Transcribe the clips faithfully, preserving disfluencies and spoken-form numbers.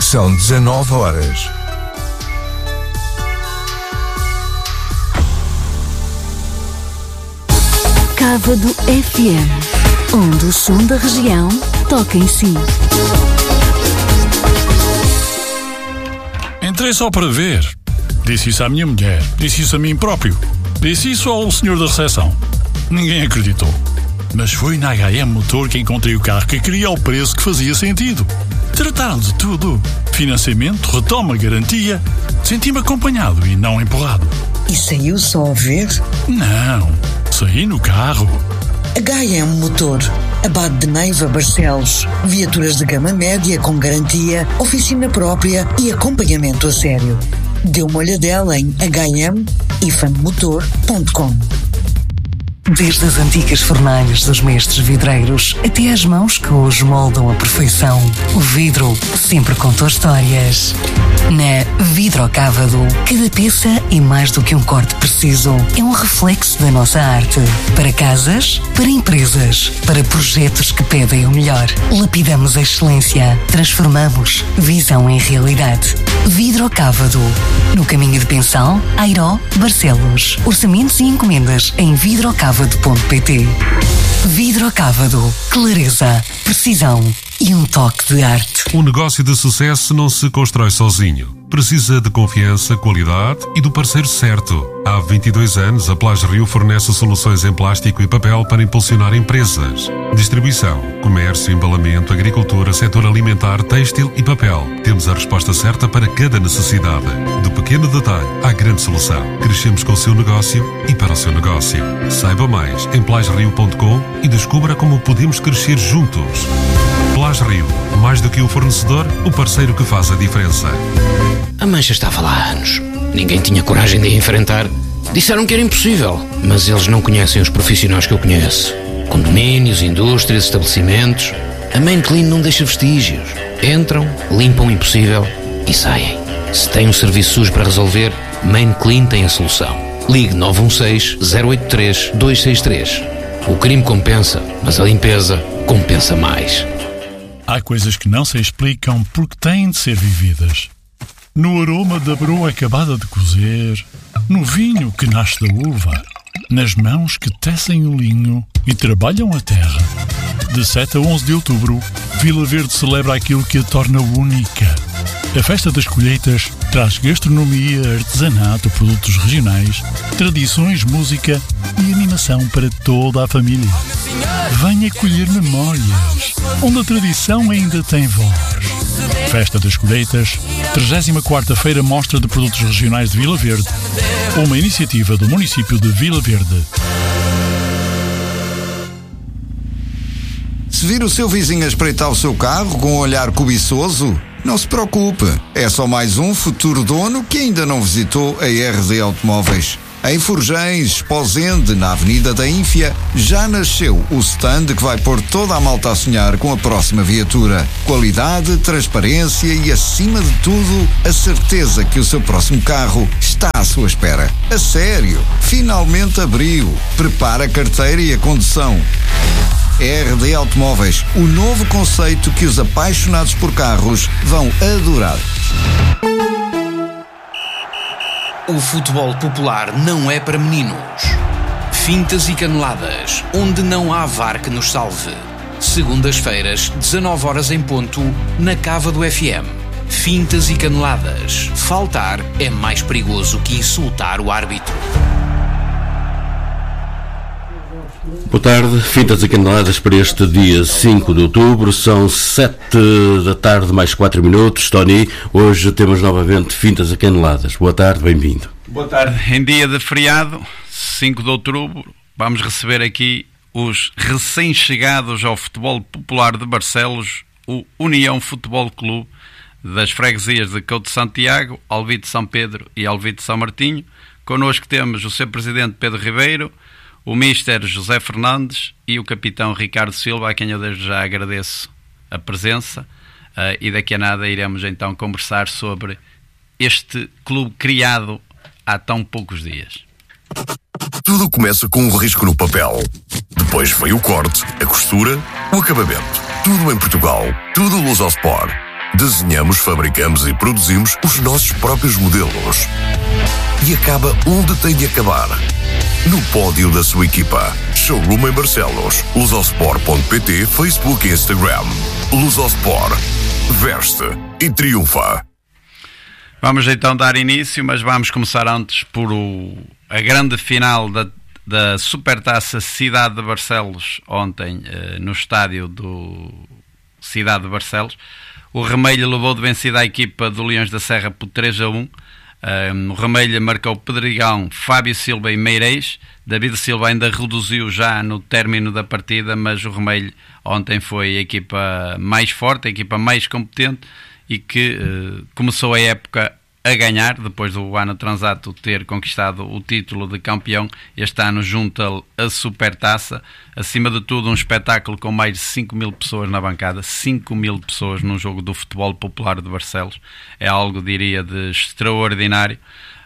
São dezanove horas. Cávado F M, onde o som da região toca em si. Entrei só para ver. Disse isso à minha mulher. Disse isso a mim próprio. Disse isso ao senhor da recepção. Ninguém acreditou. Mas foi na H M Motor que encontrei o carro que queria ao preço que fazia sentido. Trataram de tudo. Financiamento, retoma, garantia. Senti-me acompanhado e não empurrado. E saiu só a ver? Não, saí no carro. H M Motor, Abade de Neiva, Barcelos. Viaturas de gama média com garantia, oficina própria e acompanhamento a sério. Dê uma olhadela em h m ifan motor ponto com. Desde as antigas fornalhas dos mestres vidreiros até às mãos que hoje moldam a perfeição, o vidro sempre contou histórias. Na Vidrocávado, cada peça é mais do que um corte preciso. É um reflexo da nossa arte. Para casas, para empresas, para projetos que pedem o melhor. Lapidamos a excelência. Transformamos visão em realidade. Vidrocávado. No caminho de Pensão, Airó, Barcelos. Orçamentos e encomendas em vidrocávado ponto pt. Vidrocávado. Clareza, precisão e um toque de arte. Um negócio de sucesso não se constrói sozinho. Precisa de confiança, qualidade e do parceiro certo. Há vinte e dois anos, a Plage Rio fornece soluções em plástico e papel para impulsionar empresas. Distribuição, comércio, embalamento, agricultura, setor alimentar, têxtil e papel. Temos a resposta certa para cada necessidade. Do pequeno detalhe à grande solução. Crescemos com o seu negócio e para o seu negócio. Saiba mais em plage rio ponto com e descubra como podemos crescer juntos. Plage Rio, mais do que o fornecedor, o parceiro que faz a diferença. A mancha estava lá há anos. Ninguém tinha coragem de a enfrentar. Disseram que era impossível, mas eles não conhecem os profissionais que eu conheço. Condomínios, indústrias, estabelecimentos. A Main Clean não deixa vestígios. Entram, limpam o impossível e saem. Se tem um serviço sujo para resolver, Main Clean tem a solução. Ligue nove um seis, zero oito três, dois seis três. O crime compensa, mas a limpeza compensa mais. Há coisas que não se explicam porque têm de ser vividas. No aroma da broa acabada de cozer, no vinho que nasce da uva, nas mãos que tecem o linho e trabalham a terra. De sete a onze de outubro, Vila Verde celebra aquilo que a torna única. A Festa das Colheitas traz gastronomia, artesanato, produtos regionais, tradições, música e animação para toda a família. Venha colher memórias, onde a tradição ainda tem voz. Festa das Colheitas, trigésima quarta Feira Mostra de Produtos Regionais de Vila Verde, uma iniciativa do município de Vila Verde. Se vir o seu vizinho a espreitar o seu carro com um olhar cobiçoso, não se preocupe. É só mais um futuro dono que ainda não visitou a R D Automóveis. Em Forjães, Esposende, na Avenida da Ínfia, já nasceu o stand que vai pôr toda a malta a sonhar com a próxima viatura. Qualidade, transparência e, acima de tudo, a certeza que o seu próximo carro está à sua espera. A sério, finalmente abriu. Prepara a carteira e a condução. R D Automóveis, o novo conceito que os apaixonados por carros vão adorar. O futebol popular não é para meninos. Fintas e caneladas, onde não há V A R que nos salve. Segundas-feiras, dezanove horas em ponto, na Cava do F M. Fintas e caneladas. Faltar é mais perigoso que insultar o árbitro. Boa tarde, fintas e caneladas para este dia cinco de outubro, são sete da tarde mais quatro minutos. Tony, hoje temos novamente fintas e caneladas. Boa tarde, bem-vindo. Boa tarde. Em dia de feriado, cinco de outubro, vamos receber aqui os recém-chegados ao futebol popular de Barcelos, o União Futebol Clube das freguesias de Couto de Santiago, Alvite de São Pedro e Alvite de São Martinho. Connosco temos o seu presidente Pedro Ribeiro, o Mister José Fernandes e o capitão Ricardo Silva, a quem eu desde já agradeço a presença, uh, e daqui a nada iremos então conversar sobre este clube criado há tão poucos dias. Tudo começa com um risco no papel. Depois veio o corte, a costura, o acabamento. Tudo em Portugal. Tudo Lusospor. Desenhamos, fabricamos e produzimos os nossos próprios modelos. E acaba onde tem de acabar. No pódio da sua equipa. Showroom em Barcelos. Lusosport ponto pt, Facebook e Instagram. Lusosport. Veste e triunfa. Vamos então dar início, mas vamos começar antes por o, a grande final da, da Supertaça Cidade de Barcelos, ontem eh, no estádio do Cidade de Barcelos. O Remelho levou de vencida a equipa do Leões da Serra por três a um. Um, o Remelho marcou Pedregão, Fábio Silva e Meirês. David Silva ainda reduziu já no término da partida, mas o Remelho ontem foi a equipa mais forte, a equipa mais competente e que uh, começou a época a ganhar, depois do ano transato ter conquistado o título de campeão. Este ano junta a Supertaça. Acima de tudo, um espetáculo com mais de cinco mil pessoas na bancada. cinco mil pessoas num jogo do futebol popular de Barcelos. É algo, diria, de extraordinário.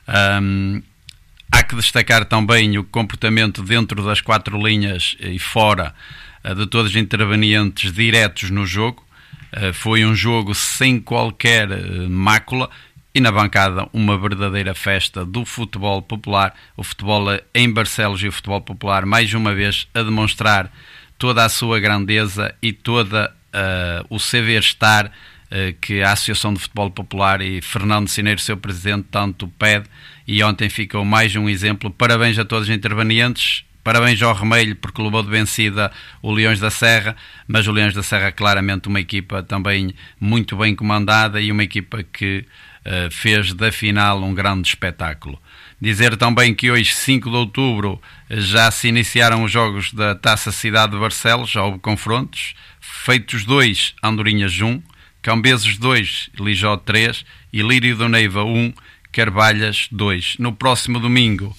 Um, há que destacar também o comportamento dentro das quatro linhas e fora uh, de todos os intervenientes diretos no jogo. Uh, foi um jogo sem qualquer uh, mácula. E na bancada uma verdadeira festa do futebol popular, o futebol em Barcelos e o futebol popular mais uma vez a demonstrar toda a sua grandeza e toda uh, o saber estar uh, que a Associação de Futebol Popular e Fernando Cineiro, seu presidente, tanto pede, e ontem ficou mais um exemplo. Parabéns a todos os intervenientes. Parabéns ao Remelho porque levou de vencida o Leões da Serra, mas o Leões da Serra é claramente uma equipa também muito bem comandada e uma equipa que uh, fez da final um grande espetáculo. Dizer também que hoje, cinco de outubro, já se iniciaram os jogos da Taça Cidade de Barcelos, já houve confrontos, Feitos dois, Andorinhas um, Cambeses dois, Lijó três e Lírio do Neiva um, Carvalhas dois. No próximo domingo,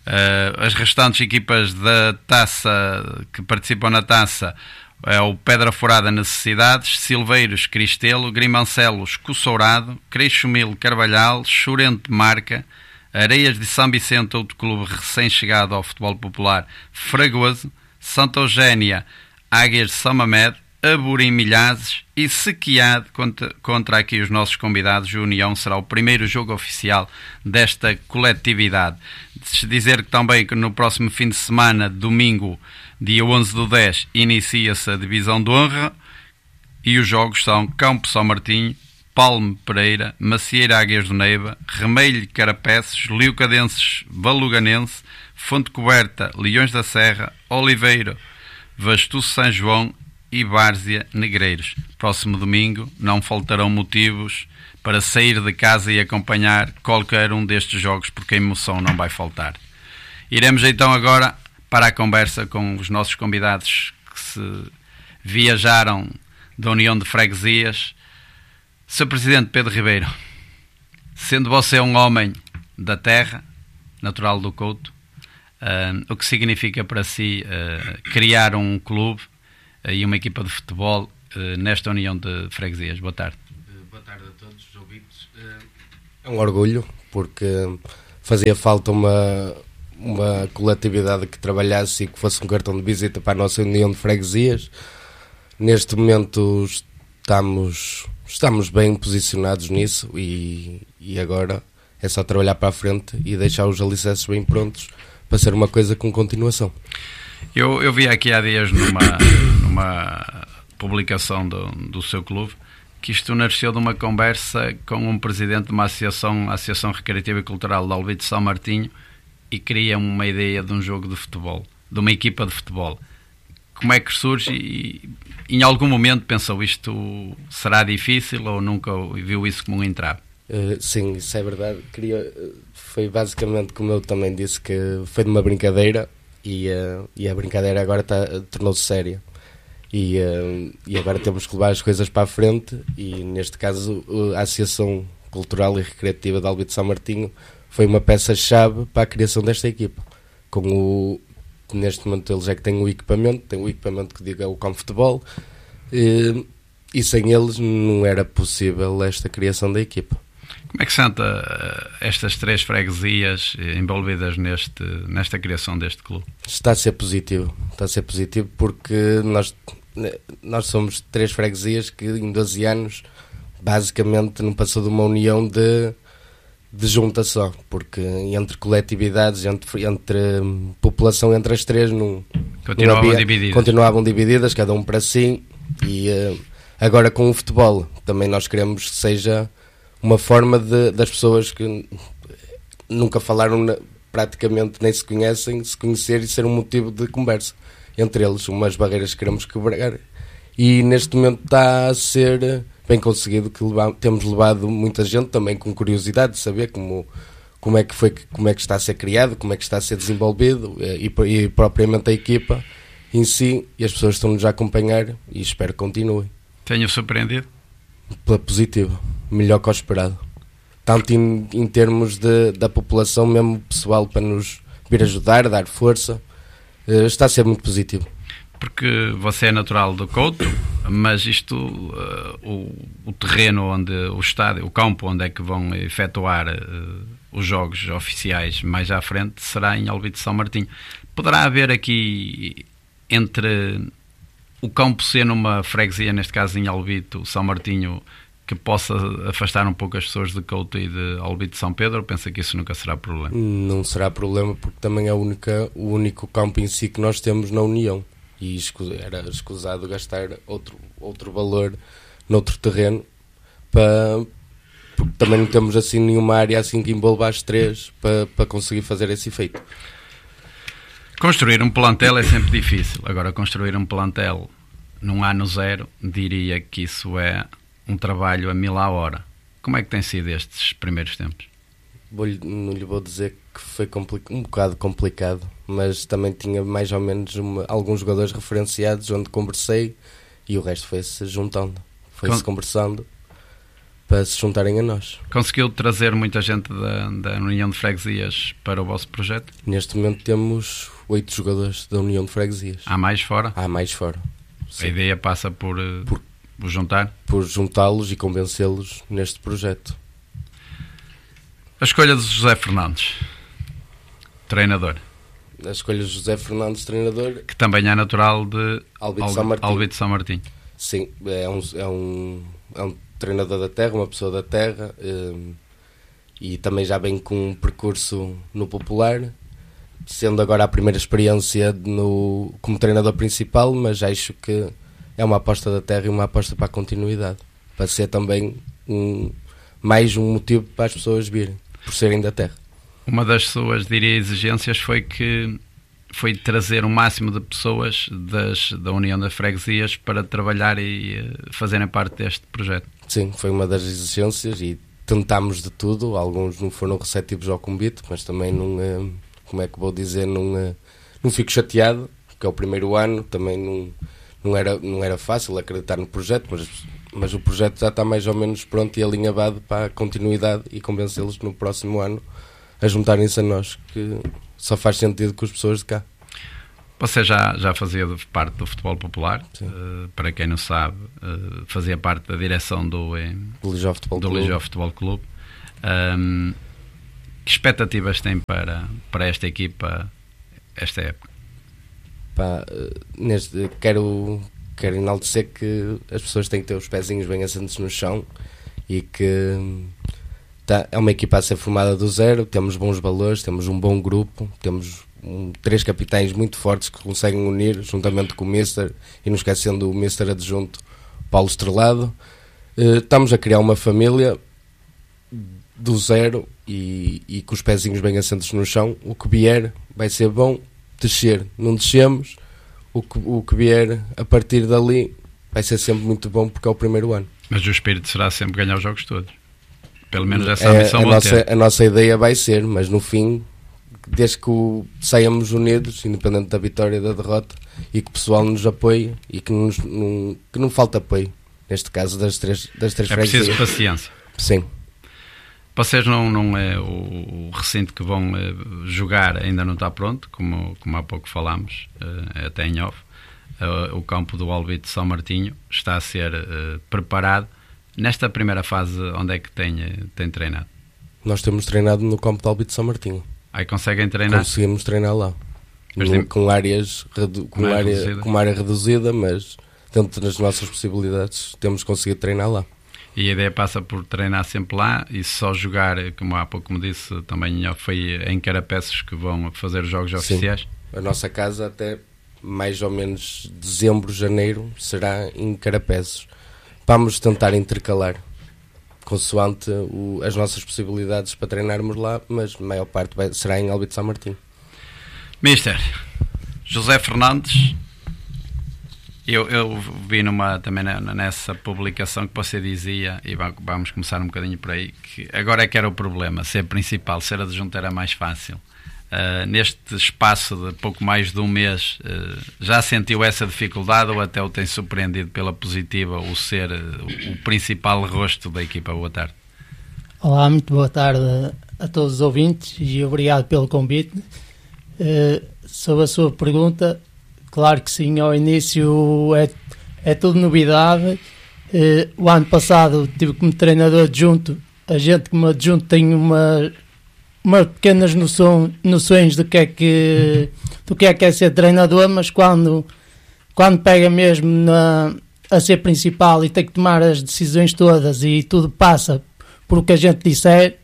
Uh, as restantes equipas da taça que participam na taça é o Pedra Furada Necessidades, Silveiros Cristelo, Grimancelos Cossourado, Creixumil Carvalhal, Chorente Marca, Areias de São Vicente, outro clube recém-chegado ao futebol popular, Fragoso, Santa Eugénia, Águias de São Mamed, Aburim Milhazes e Sequiade contra, contra aqui os nossos convidados. A União será o primeiro jogo oficial desta coletividade. De dizer que também que no próximo fim de semana, domingo, dia onze do dez, inicia-se a Divisão de Honra e os jogos são Campo São Martinho, Palme Pereira, Macieira Águias do Neiva, Remelho Carapeças, Leucadenses Valuganense, Fonte Coberta Leões da Serra, Oliveira Vastuço São João e Várzea Negreiros. Próximo domingo não faltarão motivos para sair de casa e acompanhar qualquer um destes jogos, porque a emoção não vai faltar. Iremos então agora para a conversa com os nossos convidados que se viajaram da União de Freguesias. Senhor Presidente Pedro Ribeiro, sendo você um homem da terra, natural do Couto, uh, o que significa para si uh, criar um clube e uma equipa de futebol uh, nesta União de Freguesias? Boa tarde. Uh, boa tarde a todos os ouvintes. Uh, é um orgulho, porque fazia falta uma, uma coletividade que trabalhasse e que fosse um cartão de visita para a nossa União de Freguesias. Neste momento estamos, estamos bem posicionados nisso e, e agora é só trabalhar para a frente e deixar os alicerces bem prontos para ser uma coisa com continuação. Eu, eu vi aqui há dias numa, numa publicação do, do seu clube que isto nasceu de uma conversa com um presidente de uma associação, a Associação Recreativa e Cultural de Alvite de São Martinho, e queria uma ideia de um jogo de futebol, de uma equipa de futebol. Como é que surge? E em algum momento pensou isto será difícil ou nunca viu isso como um entrave? Uh, sim, isso é verdade. Queria, foi basicamente como eu também disse, que foi de uma brincadeira. E, uh, e a brincadeira agora tá, tornou-se séria e, uh, e agora temos que levar as coisas para a frente e neste caso a Associação Cultural e Recreativa de Alvite de São Martinho foi uma peça-chave para a criação desta equipa. Com o, neste momento eles é que têm o equipamento, têm o equipamento que diga o campo de futebol e, e sem eles não era possível esta criação da equipa. Como é que senta estas três freguesias envolvidas neste, nesta criação deste clube? Está a ser positivo, está a ser positivo porque nós, nós somos três freguesias que em doze anos basicamente não passou de uma união de, de junta só, porque entre coletividades, entre, entre um, população, entre as três não, continuavam, não havia, divididas. continuavam divididas, cada um para si, e uh, agora com o futebol também nós queremos que seja uma forma de, das pessoas que nunca falaram na, praticamente nem se conhecem, se conhecer e ser um motivo de conversa entre eles, umas barreiras que queremos quebrar, e neste momento está a ser bem conseguido, que leva, temos levado muita gente também com curiosidade de saber como, como, é que foi, como é que está a ser criado, como é que está a ser desenvolvido, e, e propriamente a equipa em si, e as pessoas estão-nos a acompanhar e espero que continuem. Tenho surpreendido? Pela positiva, melhor que o esperado. Tanto em, em termos de, da população, mesmo pessoal, para nos vir ajudar, dar força, uh, está a ser muito positivo. Porque você é natural do Couto, mas isto, uh, o, o terreno onde, o estádio, o campo onde é que vão efetuar uh, os jogos oficiais mais à frente, será em Alvito de São Martinho. Poderá haver aqui, entre o campo ser numa freguesia, neste caso em Alvito, São Martinho, que possa afastar um pouco as pessoas de Couto e de Alvito de São Pedro? Pensa que isso nunca será problema? Não será problema, porque também é a única, o único campo em si que nós temos na União, e era escusado gastar outro, outro valor noutro terreno, para, porque também não temos assim nenhuma área assim que envolva as três para, para conseguir fazer esse efeito. Construir um plantel é sempre difícil. Agora, construir um plantel num ano zero, diria que isso é um trabalho a mil à hora. Como é que tem sido estes primeiros tempos? Vou, não lhe vou dizer que foi um bocado complicado, mas também tinha mais ou menos uma, alguns jogadores referenciados onde conversei, e o resto foi-se juntando, foi-se Com... conversando para se juntarem a nós. Conseguiu trazer muita gente da, da União de Freguesias para o vosso projeto? Neste momento temos oito jogadores da União de Freguesias. Há mais fora? Há mais fora. Sim. A ideia passa por... por Por juntar? Por juntá-los e convencê-los neste projeto. A escolha de José Fernandes, treinador. A escolha de José Fernandes, treinador. Que também é natural de Alvito de São Martinho. Alvito de São Martinho. Sim, é um, é, um, é um treinador da terra, uma pessoa da terra, um, e também já vem com um percurso no popular, sendo agora a primeira experiência no, como treinador principal, mas acho que é uma aposta da terra e uma aposta para a continuidade, para ser também um, mais um motivo para as pessoas virem, por serem da terra. Uma das suas, diria, exigências foi que foi trazer o máximo de pessoas das, da União das Freguesias para trabalhar e uh, fazerem parte deste projeto. Sim, foi uma das exigências e tentámos de tudo. Alguns não foram receptivos ao convite, mas também não, uh, como é que vou dizer, não, uh, não fico chateado, porque é o primeiro ano, também não... Não era, não era fácil acreditar no projeto, mas, mas o projeto já está mais ou menos pronto e alinhavado para a continuidade, e convencê-los no próximo ano a juntarem-se a nós, que só faz sentido com as pessoas de cá. Você já, já fazia parte do futebol popular, uh, para quem não sabe, uh, fazia parte da direção do, eh, do Lijó Futebol do Clube. Lijó Futebol Clube. Um, que expectativas tem para, para esta equipa, esta época? Pá, neste, quero, quero enaltecer que as pessoas têm que ter os pezinhos bem assentos no chão, e que tá, é uma equipa a ser formada do zero. Temos bons valores, temos um bom grupo, temos um, três capitães muito fortes que conseguem unir, juntamente com o Mister, e não esquecendo o Mister adjunto Paulo Estrelado. Uh, estamos a criar uma família do zero, e, e com os pezinhos bem assentos no chão. O que vier vai ser bom. Descer, não descemos, o que, o que vier a partir dali vai ser sempre muito bom, porque é o primeiro ano. Mas o espírito será sempre ganhar os jogos todos, pelo menos essa é, ambição a, vão nossa, ter. a nossa ideia vai ser, mas no fim, desde que o, saiamos unidos, independente da vitória e da derrota, e que o pessoal nos apoie, e que, nos, não, que não falta apoio, neste caso das três, das três é freguesias. preciso paciência. Sim. Vocês não, não é o, o recinto que vão uh, jogar ainda não está pronto, como, como há pouco falámos, uh, até em off. Uh, o campo do Alvito de São Martinho está a ser uh, preparado. Nesta primeira fase, onde é que tem, tem treinado? Nós temos treinado no campo do Alvito de São Martinho. Aí conseguem treinar? Conseguimos treinar lá. No, com áreas redu- com, área, com uma área reduzida, mas dentro das nossas possibilidades temos conseguido treinar lá. E a ideia passa por treinar sempre lá e só jogar, como há pouco me disse, também foi em Carapeços que vão fazer os jogos Sim. oficiais. A nossa casa até mais ou menos dezembro, janeiro será em Carapesos. Vamos tentar intercalar consoante o, as nossas possibilidades para treinarmos lá, mas a maior parte vai, será em Albi de São Martim. Mister José Fernandes, eu, eu vi numa, também nessa publicação que você dizia, e vamos começar um bocadinho por aí, que agora é que era o problema, ser principal, ser adjunto era mais fácil. Uh, neste espaço de pouco mais de um mês, uh, já sentiu essa dificuldade ou até o tem surpreendido pela positiva o ser uh, o principal rosto da equipa? Boa tarde. Olá, muito boa tarde a, a todos os ouvintes e obrigado pelo convite. Uh, sobre a sua pergunta, claro que sim, ao início é, é tudo novidade. Uh, o ano passado tive como treinador adjunto, a gente como adjunto tem uma umas pequenas noção, noções do que é que do que é que é ser treinador, mas quando quando pega mesmo na, a ser principal e tem que tomar as decisões todas e tudo passa por o que a gente disser,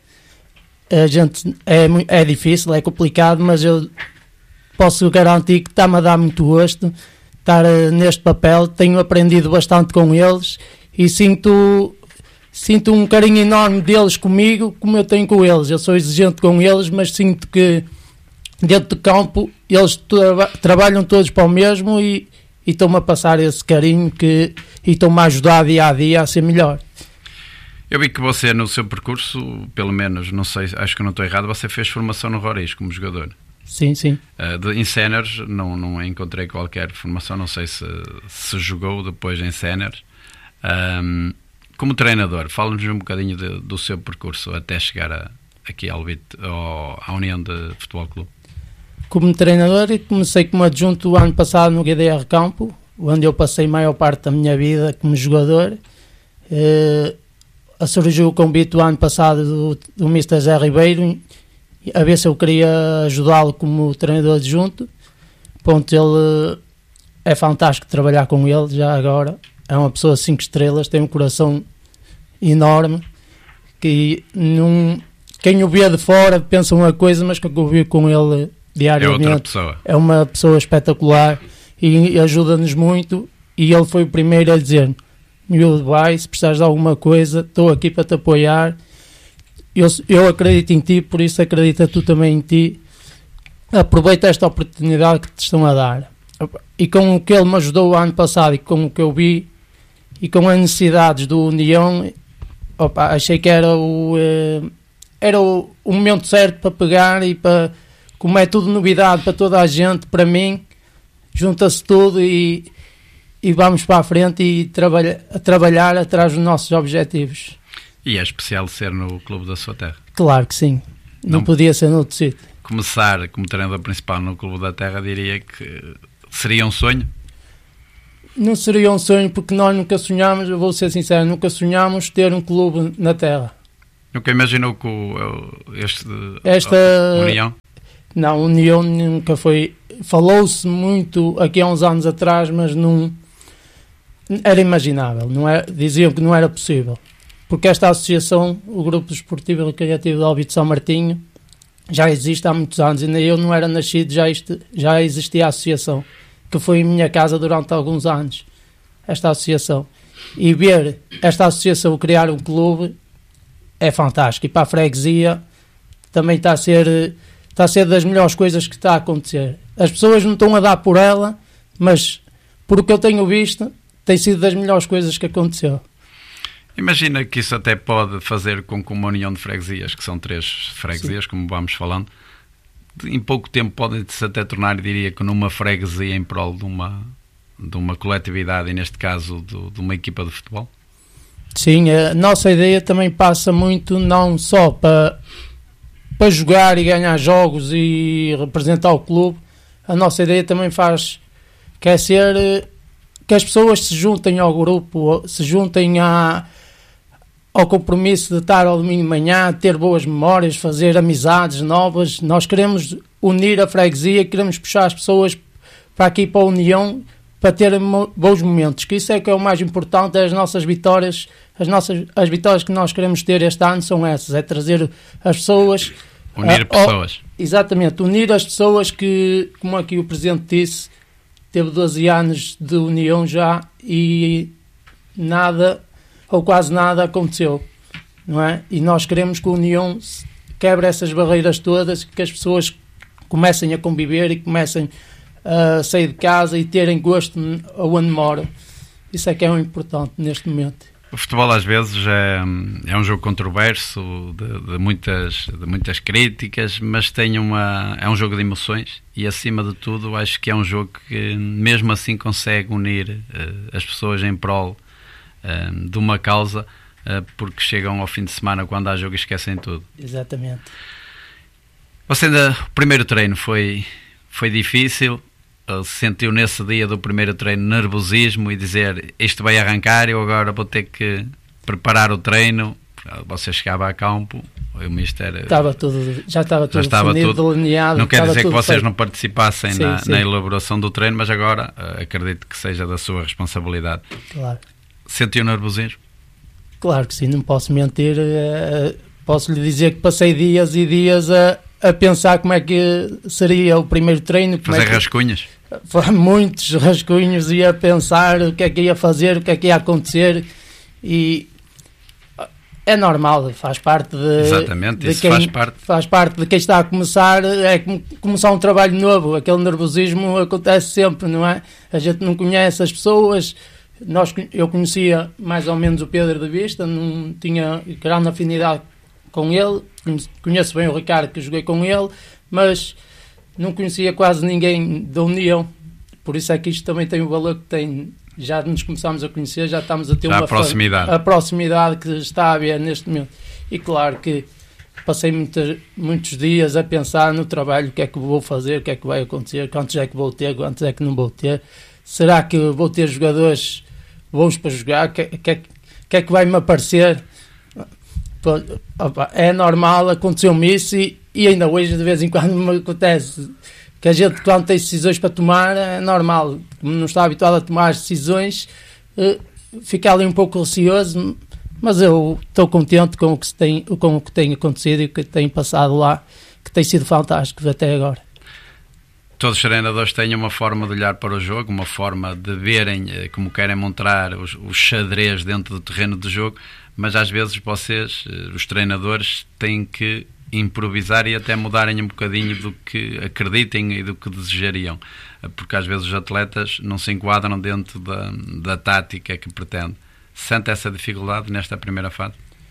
a gente é, é difícil, é complicado, mas eu posso garantir que está-me a dar muito gosto estar neste papel. Tenho aprendido bastante com eles e sinto Sinto um carinho enorme deles comigo, como eu tenho com eles. Eu sou exigente com eles, mas sinto que dentro do campo eles tra- trabalham todos para o mesmo e, e estão-me a passar esse carinho que, e estão-me a ajudar dia a dia a ser melhor. Eu vi que você no seu percurso, pelo menos, não sei, acho que não estou errado, você fez formação no Roriz como jogador. Sim, sim. Uh, de, em séniores não, não encontrei qualquer formação, não sei se, se jogou depois em séniores. Um, Como treinador, fala-nos um bocadinho de, do seu percurso até chegar a, aqui ao, ao, à União de Futebol Clube. Como treinador, comecei como adjunto o ano passado no G D R Campo, onde eu passei a maior parte da minha vida como jogador. Uh, surgiu o convite o ano passado do, do mister Zé Ribeiro, a ver se eu queria ajudá-lo como treinador adjunto. Ponto, ele é fantástico trabalhar com ele já agora. É uma pessoa cinco estrelas, tem um coração enorme, que não, quem o vê de fora pensa uma coisa, mas que eu vi com ele diariamente é outra pessoa. É uma pessoa espetacular e ajuda-nos muito. E ele foi o primeiro a dizer: miúdo, vai, se precisares de alguma coisa, estou aqui para te apoiar. Eu, eu acredito em ti, por isso acredita tu também em ti. Aproveita esta oportunidade que te estão a dar. E com o que ele me ajudou o ano passado e com o que eu vi e com as necessidades do União, opa, achei que era o eh, era o, o momento certo para pegar e para, como é tudo novidade para toda a gente, para mim junta-se tudo e, e vamos para a frente e trabalha, a trabalhar atrás dos nossos objetivos. E é especial ser no clube da sua terra? Claro que sim, não, não podia ser noutro sítio. Começar como treinador principal no clube da terra, diria que seria um sonho? Não seria um sonho, porque nós nunca sonhámos, eu vou ser sincero, nunca sonhámos ter um clube na terra. Nunca imaginou que o, este, Esta União? Não, União nunca foi. Falou-se muito aqui há uns anos atrás, mas não era imaginável. Não é, diziam que não era possível. Porque esta associação, o Grupo Desportivo e Recreativo de Albi de São Martinho, já existe há muitos anos. Ainda eu não era nascido, já, este, já existia a associação, que foi em minha casa durante alguns anos, esta associação. E ver esta associação criar um clube é fantástico. E para a freguesia também está a ser, está a ser das melhores coisas que está a acontecer. As pessoas não estão a dar por ela, mas por o que eu tenho visto, tem sido das melhores coisas que aconteceu. Imagina que isso até pode fazer com que uma união de freguesias, que são três freguesias, sim, como vamos falando, em pouco tempo podem-se até tornar, diria que numa freguesia em prol de uma, de uma coletividade, e neste caso de, de uma equipa de futebol? Sim, a nossa ideia também passa muito não só para, para jogar e ganhar jogos e representar o clube. A nossa ideia também faz, quer ser que as pessoas se juntem ao grupo, se juntem a ao compromisso de estar ao domingo de manhã, ter boas memórias, fazer amizades novas. Nós queremos unir a freguesia, queremos puxar as pessoas para aqui, para a União, para ter mo- bons momentos, que isso é que é o mais importante. As nossas vitórias, as nossas as vitórias que nós queremos ter este ano são essas, é trazer as pessoas, unir a, pessoas, oh, exatamente, unir as pessoas que, como aqui o Presidente disse, teve doze anos de união já e nada, ou quase nada aconteceu, não é? E nós queremos que a união quebre essas barreiras todas, que as pessoas comecem a conviver e comecem a sair de casa e terem gosto onde moram. Isso é que é o importante neste momento. O futebol às vezes é, é um jogo controverso, de, de, muitas, de muitas críticas, mas tem uma, é um jogo de emoções e, acima de tudo, acho que é um jogo que mesmo assim consegue unir uh, as pessoas em prol uh, de uma causa, uh, porque chegam ao fim de semana, quando há jogo, e esquecem tudo. Exatamente. Você ainda, o primeiro treino foi, foi difícil? Sentiu nesse dia do primeiro treino nervosismo e dizer, isto vai arrancar, eu agora vou ter que preparar o treino? Você chegava a campo, o mister estava tudo, já estava tudo já estava definido, tudo, delineado. Não quer dizer que vocês feito. não participassem sim, na, sim. na elaboração do treino, mas agora uh, acredito que seja da sua responsabilidade. Claro. Sentiu nervosismo? Claro que sim, não posso mentir. Uh, posso lhe dizer que passei dias e dias a, a pensar como é que seria o primeiro treino. Fazer é que, rascunhas? Muitos rascunhos, ia pensar o que é que ia fazer, o que é que ia acontecer, e é normal, faz parte de, Exatamente, de isso quem, faz parte. faz parte de quem está a começar, é como começar um trabalho novo. Aquele nervosismo acontece sempre, não é? A gente não conhece as pessoas. Nós, eu conhecia mais ou menos o Pedro de vista, não tinha grande afinidade com ele, conheço bem o Ricardo, que joguei com ele, mas não conhecia quase ninguém da União, por isso é que isto também tem o valor que tem. Já nos começámos a conhecer, já estamos a ter já uma a proximidade. a proximidade que está a haver neste momento. E claro que passei muitas, muitos dias a pensar no trabalho, o que é que vou fazer, o que é que vai acontecer, quantos é que vou ter, quantos é que não vou ter, será que vou ter jogadores bons para jogar, o que, que, que é que vai me aparecer? É normal, aconteceu-me isso e, e ainda hoje de vez em quando me acontece que a gente, quando tem decisões para tomar, é normal, como não está habituado a tomar as decisões, fica ali um pouco receoso, mas eu estou contente com o que tem, com o que tem acontecido e o que tem passado lá, que tem sido fantástico até agora. Todos os treinadores têm uma forma de olhar para o jogo, uma forma de verem como querem montar os, os xadrez dentro do terreno de jogo, mas às vezes vocês, os treinadores, têm que improvisar e até mudarem um bocadinho do que acreditem e do que desejariam, porque às vezes os atletas não se enquadram dentro da, da tática que pretende. Sente essa dificuldade nesta primeira fase?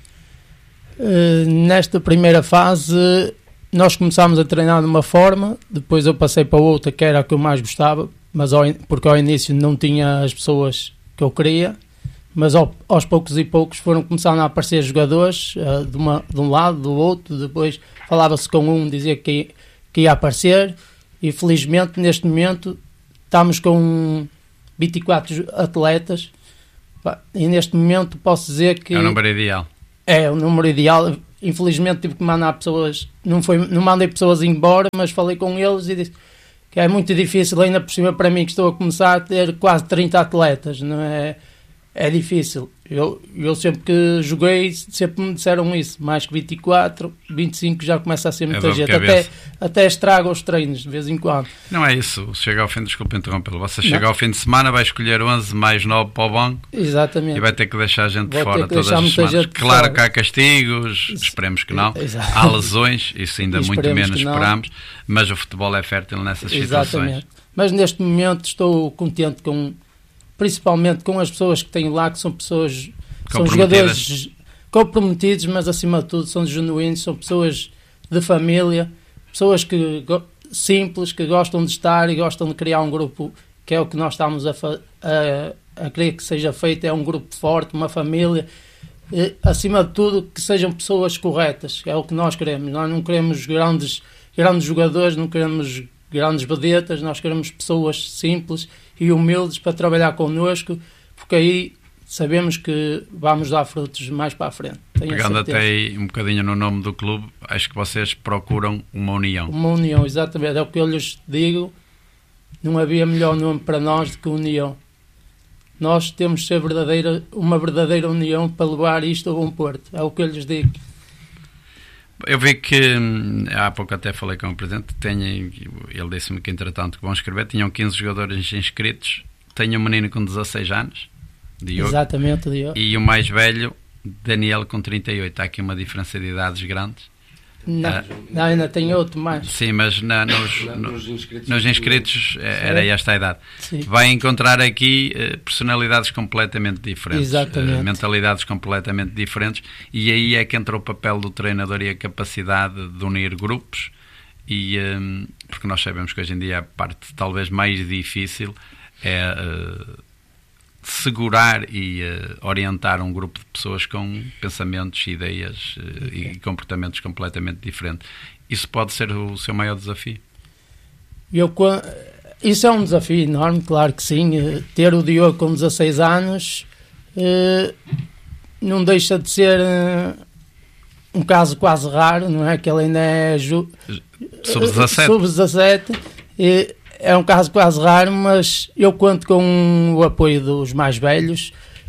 Uh, nesta primeira fase nós começámos a treinar de uma forma, depois eu passei para outra que era a que eu mais gostava, mas ao, porque ao início não tinha as pessoas que eu queria, mas ao, aos poucos e poucos foram começando a aparecer jogadores uh, de, uma, de um lado, do outro, depois falava-se com um, dizia que, que ia aparecer, e felizmente neste momento estamos com vinte e quatro atletas, e neste momento posso dizer que é o número ideal. É o número ideal. Infelizmente tive que mandar pessoas, não, foi, não mandei pessoas embora, mas falei com eles e disse que é muito difícil, ainda por cima para mim que estou a começar a ter quase trinta atletas, não é? É difícil. Eu, eu sempre que joguei, sempre me disseram isso, mais que vinte e quatro, vinte e cinco já começa a ser muita é gente, até, até estraga os treinos de vez em quando. Não é isso, chega ao fim, desculpa interrompê-lo, você chega não. ao fim de semana, vai escolher onze mais nove para o banco. Exatamente. E vai ter que deixar a gente Vou fora todas as semanas. Claro fora. Que há castigos, esperemos que não. Exato. Há lesões, isso ainda muito menos esperamos, mas o futebol é fértil nessas Exatamente. situações. Mas neste momento estou contente com, principalmente com as pessoas que tenho lá, que são pessoas, são jogadores comprometidos, mas acima de tudo são genuínos, são pessoas de família, pessoas que simples, que gostam de estar e gostam de criar um grupo, que é o que nós estamos a, a, a querer que seja feito, é um grupo forte, uma família, e, acima de tudo que sejam pessoas corretas, é o que nós queremos. Nós não queremos grandes, grandes jogadores, não queremos grandes vedetas, nós queremos pessoas simples e humildes para trabalhar connosco, porque aí sabemos que vamos dar frutos mais para a frente. Pegando até aí um bocadinho no nome do clube, acho que vocês procuram uma união. Uma união, exatamente, é o que eu lhes digo. não havia melhor nome para nós do que União. Nós temos de ser verdadeira, uma verdadeira união para levar isto a bom porto. É o que eu lhes digo. Eu vi que, há pouco até falei com o Presidente, tenho, ele disse-me que entretanto que vão escrever, tinham quinze jogadores inscritos, tenho um menino com dezasseis anos, Diogo, exatamente, Diogo. E o mais velho, Daniel, com trinta e oito. Há aqui uma diferença de idades grandes. Não, ah, não, ainda tem outro mais. Sim, mas na, nos, não, no, nos inscritos, nos inscritos era esta a idade. Sim. Vai encontrar aqui uh, personalidades completamente diferentes, exatamente. Uh, mentalidades completamente diferentes, e aí é que entra o papel do treinador e a capacidade de unir grupos, e, um, porque nós sabemos que hoje em dia a parte talvez mais difícil é uh, segurar e uh, orientar um grupo de pessoas com pensamentos, ideias uh, e comportamentos completamente diferentes. Isso pode ser o seu maior desafio? Eu, isso é um desafio enorme, claro que sim. Ter o Diogo com dezasseis anos uh, não deixa de ser uh, um caso quase raro, não é? Que ele ainda é ju- sub dezassete. sub dezassete e é um caso quase raro, mas eu conto com o apoio dos mais velhos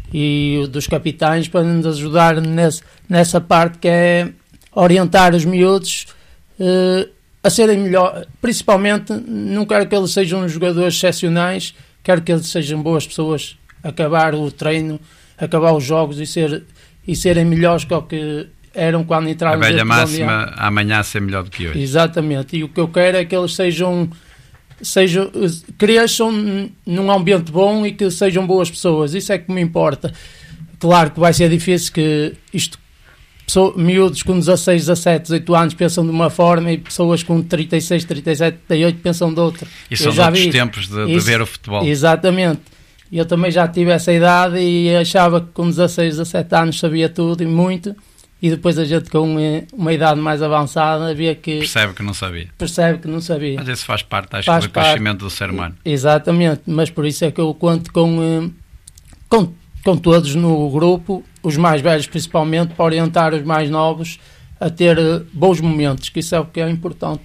e dos capitães para nos ajudar nesse, nessa parte, que é orientar os miúdos uh, a serem melhor. Principalmente, não quero que eles sejam jogadores excepcionais, quero que eles sejam boas pessoas, acabar o treino, acabar os jogos e, ser, e serem melhores que o que eram quando entraram. A velha máxima, amanhã ser melhor do que hoje. Exatamente, e o que eu quero é que eles sejam sejam, cresçam num ambiente bom e que sejam boas pessoas. Isso é que me importa. Claro que vai ser difícil, que isto, pessoas, miúdos com dezasseis, dezassete, dezoito anos pensam de uma forma e pessoas com trinta e seis, trinta e sete, trinta e oito pensam de outra. E são já outros vi tempos de, de isso, ver o futebol. Exatamente. Eu também já tive essa idade e achava que com dezasseis, dezassete anos sabia tudo e muito. E depois a gente com uma idade mais avançada vê que... Percebe que não sabia. Percebe que não sabia. Mas isso faz parte, acho, faz do parte, crescimento do ser humano. Exatamente, mas por isso é que eu conto com, com, com todos no grupo, os mais velhos principalmente, para orientar os mais novos a ter bons momentos, que isso é o que é importante.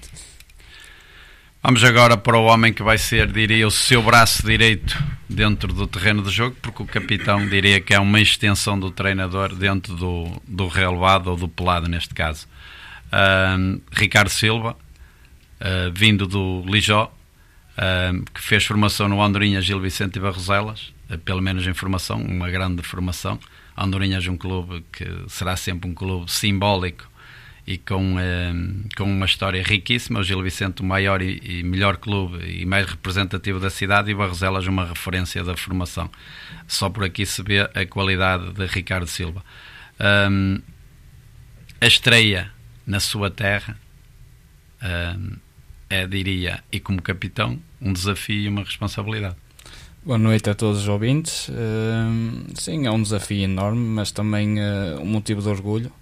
Vamos agora para o homem que vai ser, diria, o seu braço direito dentro do terreno de jogo, porque o capitão diria que é uma extensão do treinador dentro do, do relevado ou do pelado, neste caso. Uh, Ricardo Silva, uh, vindo do Lijó, uh, que fez formação no Andorinhas, Gil Vicente e Barroselas, uh, pelo menos em formação, uma grande formação. Andorinhas é um clube que será sempre um clube simbólico e com, eh, com uma história riquíssima. O Gil Vicente, o maior e, e melhor clube e mais representativo da cidade, e Barroselas, uma referência da formação. Só por aqui se vê a qualidade de Ricardo Silva. Um, a estreia na sua terra um, é, diria, e como capitão, um desafio e uma responsabilidade. Boa noite a todos os ouvintes. Uh, sim, é um desafio enorme, mas também uh, um motivo de orgulho.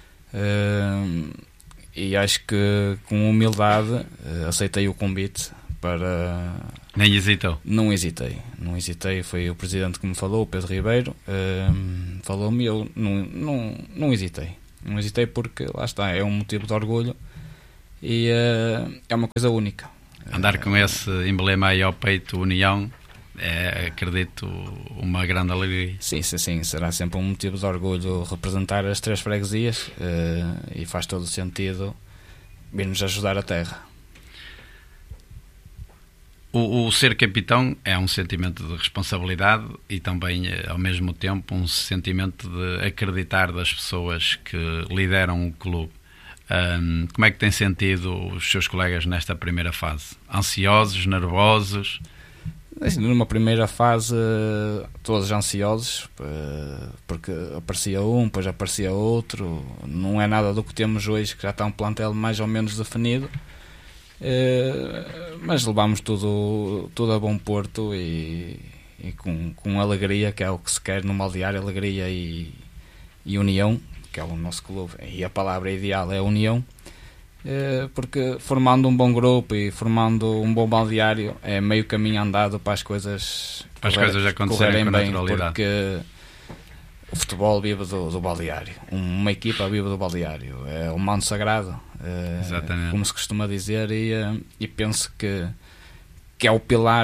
Uh, e acho que com humildade uh, aceitei o convite para... Nem hesitou? Não hesitei, não hesitei, foi o presidente que me falou, o Pedro Ribeiro, uh, falou-me e eu não, não, não hesitei, não hesitei porque lá está, é um motivo de orgulho e uh, é uma coisa única. Andar com esse emblema aí ao peito, União, é, acredito, uma grande alegria. Sim, sim, sim, será sempre um motivo de orgulho representar as três freguesias uh, e faz todo o sentido vir-nos ajudar a terra. O, o ser capitão é um sentimento de responsabilidade e também, ao mesmo tempo, um sentimento de acreditar das pessoas que lideram o clube. Um, como é que tem sentido os seus colegas nesta primeira fase? Ansiosos, nervosos? Numa primeira fase, todos ansiosos, porque aparecia um, depois aparecia outro. Não é nada do que temos hoje, que já está um plantel mais ou menos definido. Mas levamos tudo, tudo a bom porto e, e com, com alegria, que é o que se quer no balneário, alegria e, e união, que é o nosso clube. E a palavra ideal é união. Porque formando um bom grupo e formando um bom balneário é meio caminho andado para as coisas, para as correr, coisas acontecerem com bem, naturalidade. Porque o futebol vive do, do balneário, uma equipa vive do balneário, é o manto sagrado, é, como se costuma dizer, e, e penso que que é o pilar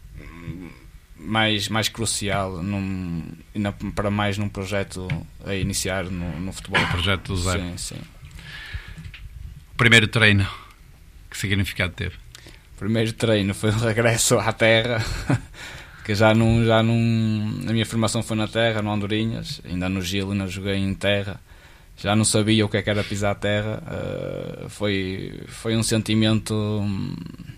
mais, mais crucial num, para mais num projeto a iniciar no, no futebol. O projeto do zero. Sim, sim. Primeiro treino, que significado teve? O primeiro treino foi o regresso à terra, que já não, já não, a minha formação foi na terra, no Andorinhas, ainda no Gil ainda joguei em terra, já não sabia o que é que era pisar a terra. Uh, foi, foi um sentimento um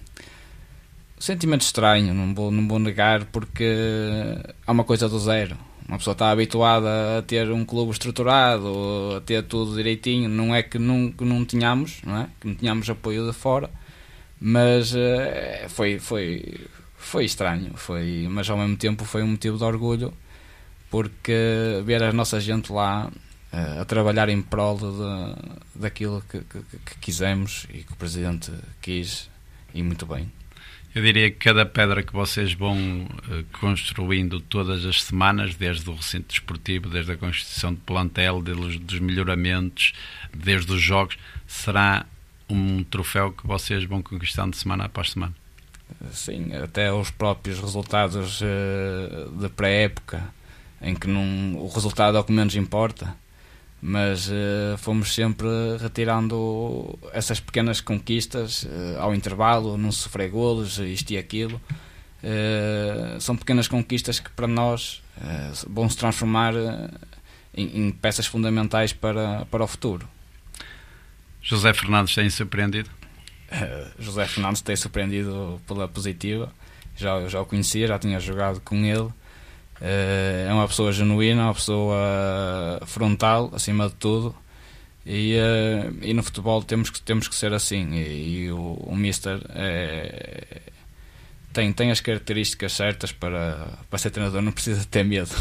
sentimento estranho, não vou, não vou negar, porque é uma coisa do zero. Uma pessoa está habituada a ter um clube estruturado, a ter tudo direitinho, não é que não, que não tínhamos, não é? Que não tínhamos apoio de fora, mas uh, foi, foi, foi estranho, foi, mas ao mesmo tempo foi um motivo de orgulho, porque ver a nossa gente lá uh, a trabalhar em prol de, daquilo que, que, que quisemos e que o Presidente quis, e muito bem. Eu diria que cada pedra que vocês vão uh, construindo todas as semanas, desde o recinto desportivo, desde a constituição de plantel, desde os melhoramentos, desde os jogos, será um troféu que vocês vão conquistando semana após semana? Sim, até os próprios resultados uh, da pré-época, em que não, o resultado é o que menos importa, mas uh, fomos sempre retirando essas pequenas conquistas uh, ao intervalo, não sofrer golos, isto e aquilo. Uh, são pequenas conquistas que para nós uh, vão se transformar uh, em, em peças fundamentais para, para o futuro. José Fernandes tem surpreendido? Uh, José Fernandes tem surpreendido pela positiva, já, já o conhecia, já tinha jogado com ele. Uh, é uma pessoa genuína, uma pessoa frontal acima de tudo, e, uh, e no futebol temos que, temos que ser assim, e, e o, o Mister é, tem, tem as características certas para, para ser treinador, não precisa ter medo.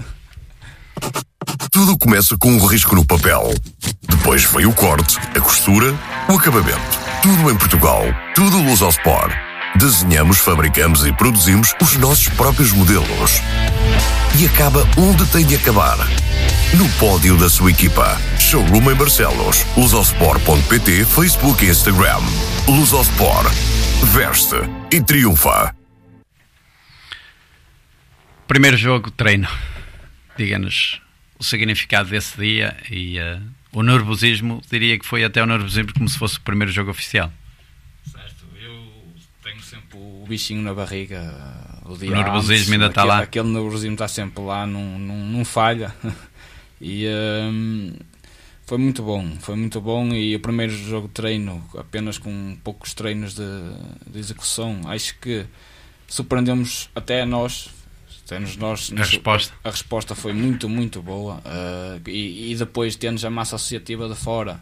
Tudo começa com um risco no papel, depois vem o corte, a costura, o acabamento, tudo em Portugal, tudo Lusospor. Desenhamos, fabricamos e produzimos os nossos próprios modelos. E acaba onde tem de acabar. No pódio da sua equipa. Showroom em Barcelos. Lusospor ponto pt, Facebook e Instagram. Lusospor. Veste e triunfa. Primeiro jogo, treino. Diga-nos o significado desse dia e uh, o nervosismo. Diria que foi até o nervosismo como se fosse o primeiro jogo oficial. O bichinho na barriga, o dia o nervosismo antes, ainda está lá. Aquele nervosismo está sempre lá, não, não, não falha. E um, foi muito bom, foi muito bom. E o primeiro jogo de treino, apenas com poucos treinos de, de execução, acho que surpreendemos até nós. Até nos nós a, resposta. a resposta foi muito, muito boa. Uh, e, e depois, tendo a massa associativa de fora,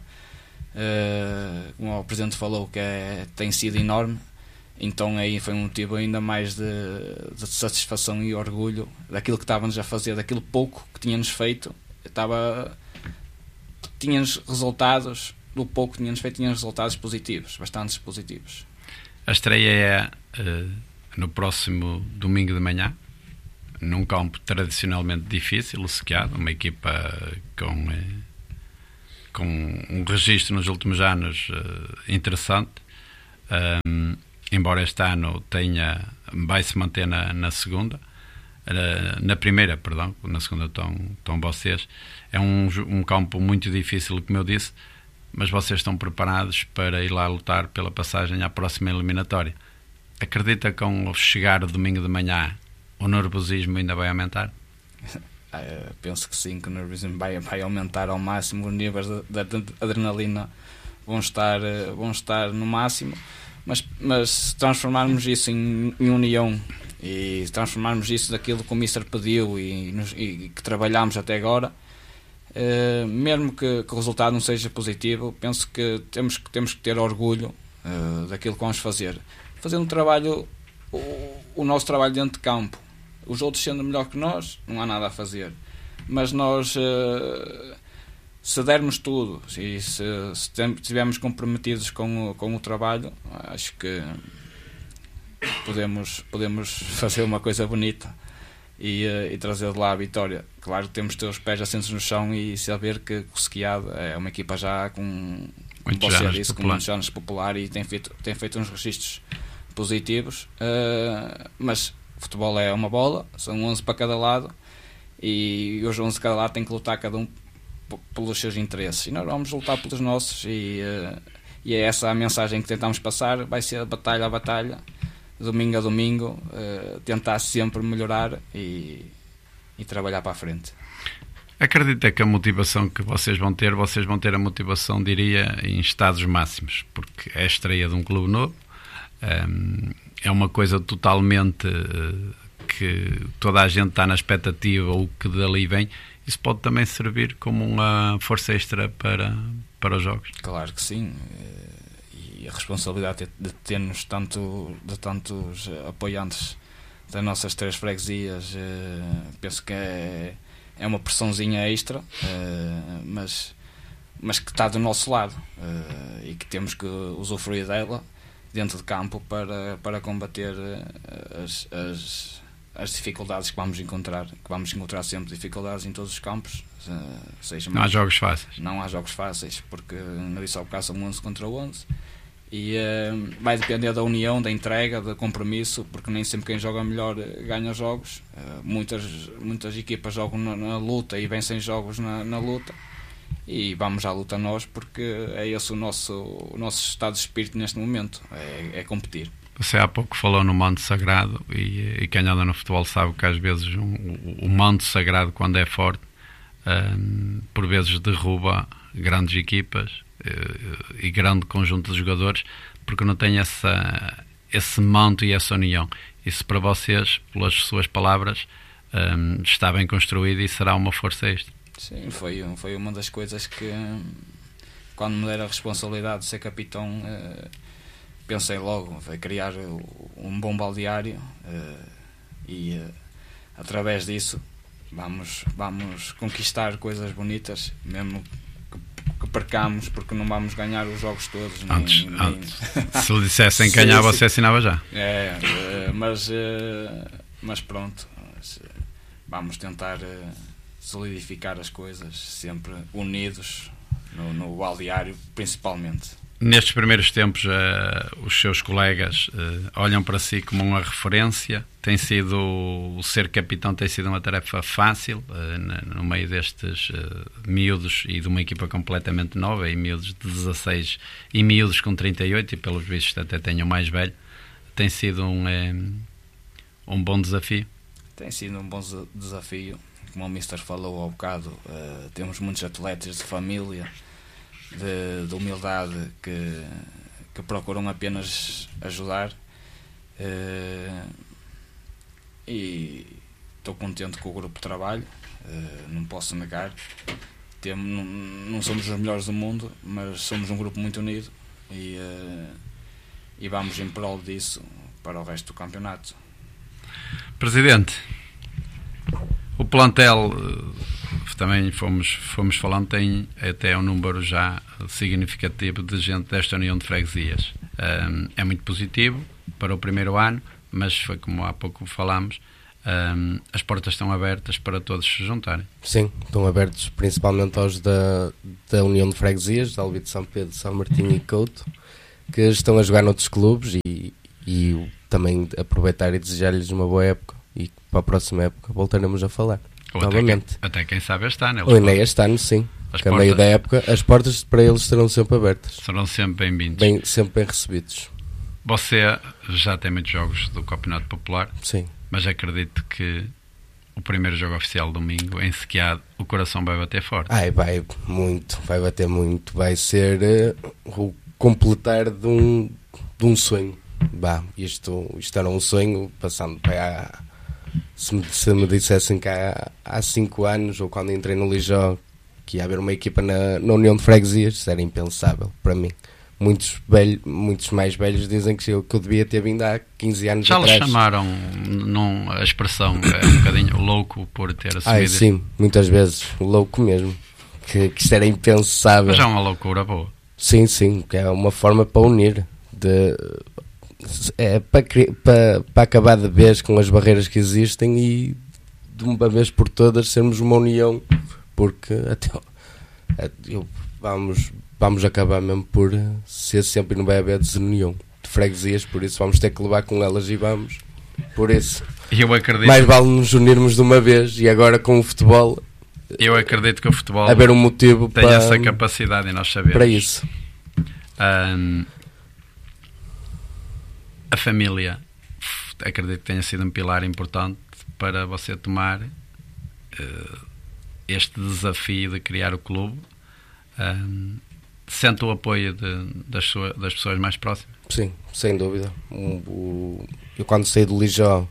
uh, como o Presidente falou, que é, tem sido enorme. Então aí foi um motivo ainda mais de, de satisfação e orgulho daquilo que estávamos a fazer, daquilo pouco que tínhamos feito. Estava, tínhamos resultados, do pouco que tínhamos feito, tínhamos resultados positivos, bastantes positivos. A estreia é uh, no próximo domingo de manhã, num campo tradicionalmente difícil, o Sequeado, uma equipa com, uh, com um registro nos últimos anos uh, interessante. Um, embora este ano tenha, vai se manter na, na segunda, na primeira, perdão, na segunda estão, estão vocês. É um, um campo muito difícil, como eu disse, mas vocês estão preparados para ir lá lutar pela passagem à próxima eliminatória. Acredita que com o chegar o domingo de manhã o nervosismo ainda vai aumentar? Eu penso que sim, que o nervosismo vai, vai aumentar ao máximo, os níveis de, de, de adrenalina vão estar, vão estar no máximo. Mas, mas se transformarmos isso em, em união e transformarmos isso daquilo que o Mister pediu e, nos, e que trabalhámos até agora, eh, mesmo que, que o resultado não seja positivo, penso que temos, temos que ter orgulho eh, daquilo que vamos fazer. Fazer um trabalho, o, o nosso trabalho dentro de campo. Os outros sendo melhor que nós, não há nada a fazer. Mas nós... Eh, se dermos tudo e se, se estivermos comprometidos com o, com o trabalho, acho que podemos, podemos fazer uma coisa bonita e, e trazer de lá a vitória. Claro que temos de ter os pés assentos no chão e saber que o Sequeado é uma equipa já com, como você disse, com muitos anos popular, e tem feito, tem feito uns registros positivos, uh, mas o futebol é uma bola, são onze para cada lado, e os onze de cada lado têm que lutar cada um p- pelos seus interesses, e nós vamos lutar pelos nossos, e, uh, e é essa a mensagem que tentamos passar, vai ser batalha a batalha, domingo a domingo, uh, tentar sempre melhorar e, e trabalhar para a frente. Acredita que a motivação que vocês vão ter, vocês vão ter a motivação, diria, em estados máximos, porque é a estreia de um clube novo, um, é uma coisa totalmente uh, que toda a gente está na expectativa, ou que dali vem. Isso pode também servir como uma força extra para, para os jogos? Claro que sim, e a responsabilidade de termos tanto, de tantos apoiantes das nossas três freguesias, uh, penso que é é uma pressãozinha extra, uh, mas, mas que está do nosso lado, uh, e que temos que usufruir dela dentro de campo para, para combater as, as, as dificuldades que vamos encontrar, que vamos encontrar sempre dificuldades em todos os campos. Uh, seja não há jogos fáceis. Não há jogos fáceis, porque na disse ao bocado são onze contra onze. E uh, vai depender da união, da entrega, do compromisso, porque nem sempre quem joga melhor ganha jogos. Uh, muitas, muitas equipas jogam na, na luta e vencem jogos na, na luta, e vamos à luta nós, porque é esse o nosso, o nosso estado de espírito neste momento, é, é competir. Você há pouco falou no manto sagrado, e, e quem anda no futebol sabe que às vezes um, o, o manto sagrado, quando é forte, um, por vezes derruba grandes equipas e grande conjunto de jogadores, porque não tem essa, esse manto e essa união. Isso para vocês, pelas suas palavras, um, está bem construído e será uma força extra. Sim, foi, foi uma das coisas que, quando me deram a responsabilidade de ser capitão, uh, pensei logo, vai criar um bom baldeário, uh, e uh, através disso vamos, vamos conquistar coisas bonitas, mesmo que percamos, porque não vamos ganhar os jogos todos. Nem, antes, nem... antes. Se lhe dissessem ganhar, você assinava já. É, mas, mas pronto, vamos tentar solidificar as coisas, sempre unidos no, no baldeário, principalmente. Nestes primeiros tempos, uh, os seus colegas uh, olham para si como uma referência. Tem sido, o ser capitão tem sido uma tarefa fácil, uh, no meio destes uh, miúdos e de uma equipa completamente nova, e miúdos de dezasseis e miúdos com trinta e oito, e pelos vistos até tenham mais velho. Tem sido um, um, um bom desafio? Tem sido um bom desafio. Como o mister falou há bocado, uh, temos muitos atletas de família, De, de humildade, que, que procuram apenas ajudar, uh, e estou contente com o grupo de trabalho, uh, não posso negar. Temos, não, não somos os melhores do mundo, mas somos um grupo muito unido, e, uh, e vamos em prol disso para o resto do campeonato. Presidente, o plantel, também fomos, fomos falando, tem até um número já significativo de gente desta União de Freguesias. Um, é muito positivo para o primeiro ano, mas foi como há pouco falámos, um, as portas estão abertas para todos se juntarem. Sim, estão abertos principalmente aos da, da União de Freguesias, de Alvito, São Pedro, São Martinho e Couto, que estão a jogar noutros clubes, e, e também aproveitar e desejar-lhes uma boa época, e para a próxima época voltaremos a falar. Ou novamente. Até, quem, até quem sabe este ano. Ou ainda este ano, sim. Que a meio da época, as portas para eles estarão sempre abertas. Serão sempre bem-vindos. Bem, sempre bem recebidos. Você já tem muitos jogos do Campeonato Popular. Sim. Mas acredito que o primeiro jogo oficial domingo, em Sequiado, o coração vai bater forte. Ai, vai muito, vai bater muito. Vai ser uh, o completar de um, de um sonho. Bah, isto, isto era um sonho, passando para a... Se me, se me dissessem que há, há cinco anos, ou quando entrei no Lijó, que ia haver uma equipa na, na União de Freguesias, isso era impensável para mim. Muitos, velho, muitos mais velhos dizem que eu, que eu devia ter vindo há quinze anos já atrás. Já lhe chamaram, não, a expressão é um bocadinho louco por ter assumido? Ai, sim, muitas vezes, louco mesmo, que, que isto era impensável. Mas é uma loucura boa. Sim, sim, que é uma forma para unir, de... É para, para, para acabar de vez com as barreiras que existem, e de uma vez por todas sermos uma união, porque até eu, vamos, vamos acabar mesmo por ser sempre, não vai haver desunião de freguesias, por isso vamos ter que levar com elas e vamos. Por isso, eu acredito, mais vale nos unirmos de uma vez, e agora com o futebol, eu acredito que o futebol haver um motivo tem para, essa capacidade, e nós sabemos. Para isso. Um, a família, acredito que tenha sido um pilar importante para você tomar uh, este desafio de criar o clube. Um, sente o apoio de, das, sua, das pessoas mais próximas? Sim, sem dúvida. O, o, eu quando saí do Lijó,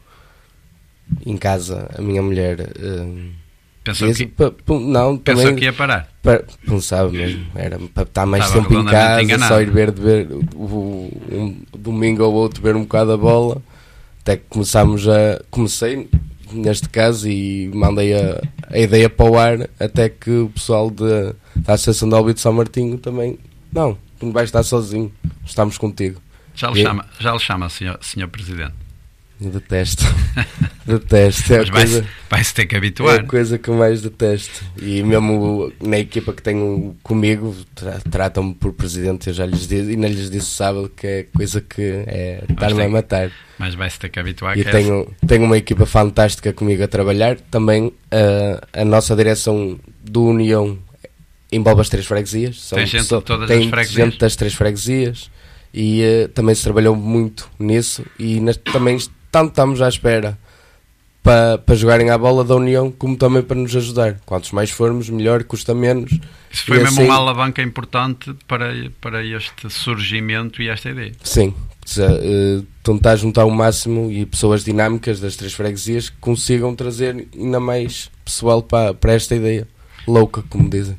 em casa, a minha mulher uh, pensou, disse, que, p- p- não, pensou também, que ia parar? Pa, pensava mesmo, era para estar mais Estava tempo em casa, enganado. só ir ver, de ver o, um domingo ou outro, ver um bocado a bola, até que começámos a comecei neste caso e mandei a, a ideia para o ar, até que o pessoal de, da Associação de Albi de São Martinho também, não, tu não vais estar sozinho, estamos contigo. Já lhe e, chama, já lhe chama senhor, senhor Presidente? Eu detesto, detesto, é a Mas vai-se, coisa, vai-se ter que habituar. é a coisa que eu mais detesto, e mesmo na equipa que tenho comigo tra- tratam-me por Presidente, eu já lhes disse, e não lhes disse sábado, que é coisa que é estar-me a matar. Mas vai-se ter que habituar. E que tenho, é tenho uma equipa fantástica comigo a trabalhar, também uh, a nossa direção do União envolve as três freguesias, são tem gente pessoas, de todas tem as freguesias. gente das três freguesias, e uh, também se trabalhou muito nisso, e nas, também tanto estamos à espera para pa jogarem à bola da União, como também para nos ajudar. Quantos mais formos, melhor, custa menos. Isso foi e mesmo assim, uma alavanca importante para, para este surgimento e esta ideia. Sim, se, uh, tentar juntar o máximo e pessoas dinâmicas das três freguesias que consigam trazer ainda mais pessoal para, para esta ideia louca, como dizem.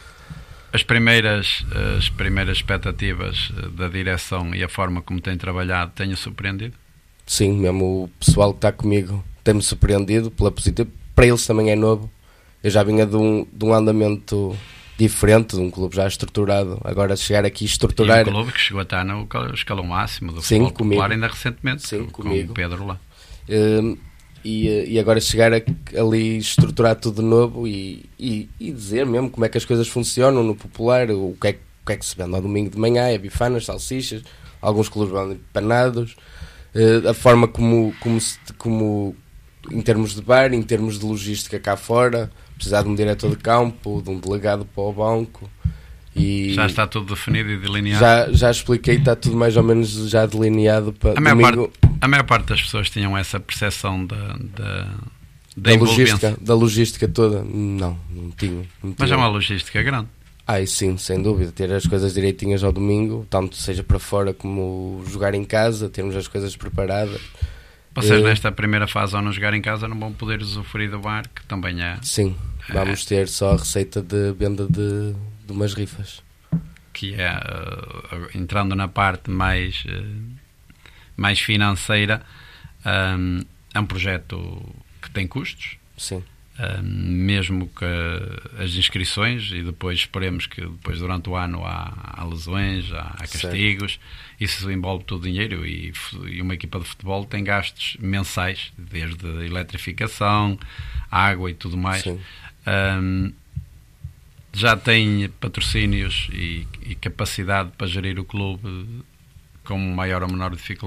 As primeiras, as primeiras expectativas da direção e a forma como tem trabalhado tenha surpreendido? Sim, mesmo o pessoal que está comigo tem-me surpreendido pela positiva. Para eles também é novo. Eu já vinha de um, de um andamento diferente, de um clube já estruturado. Agora chegar aqui e estruturar... E um clube que chegou a estar no escalão máximo do Sim, futebol comigo. popular ainda recentemente, Sim, com comigo. o Pedro lá. Um, e, e agora chegar a, ali estruturar tudo de novo e, e, e dizer mesmo como é que as coisas funcionam no popular, o que é, o que, é que se vende ao domingo de manhã, é bifanas, salsichas, alguns clubes vendem panados, uh, a forma como, como, se, como em termos de bar, em termos de logística cá fora, precisar de um diretor de campo, de um delegado para o banco. E já está tudo definido e delineado? Já, já expliquei, está tudo mais ou menos já delineado para a maior, domingo. parte, a maior parte das pessoas tinham essa percepção da, da, da, da logística, da logística toda. Não, não tinha. Não Mas tinha. é uma logística grande. Ah, e sim, sem dúvida. Ter as coisas direitinhas ao domingo, tanto seja para fora como jogar em casa, termos as coisas preparadas. Vocês, uh, nesta primeira fase, ao não jogar em casa, não vão poder usufruir do bar, que também é... Sim, vamos é, ter só a receita de venda de, de umas rifas. Que é, uh, entrando na parte mais, uh, mais financeira, um, é um projeto que tem custos. Sim. Um, mesmo que as inscrições, e depois esperemos que depois durante o ano há, há lesões, há, há castigos, certo. Isso envolve todo o dinheiro, e, e uma equipa de futebol tem gastos mensais, desde eletrificação, água e tudo mais. Um, já tem patrocínios e, e capacidade para gerir o clube com maior ou menor dificuldade.